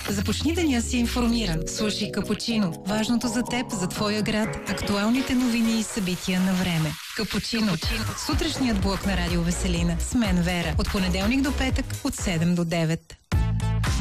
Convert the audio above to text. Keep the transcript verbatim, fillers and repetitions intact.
Започни деня си информиран. Слушай Капучино. Важното за теб, за твоя град, актуалните новини и събития на време. Капучино. Капучино. Сутрешният блок на Радио Веселина. С мен Вера. От понеделник до петък, от седем до девет.